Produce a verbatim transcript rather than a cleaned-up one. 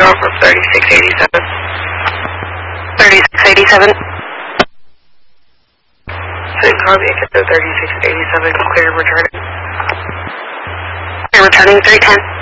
for thirty-six eighty-seven. thirty-six eighty-seven. Same copy, get the thirty-six eighty-seven, clear returning. Clear returning, three ten.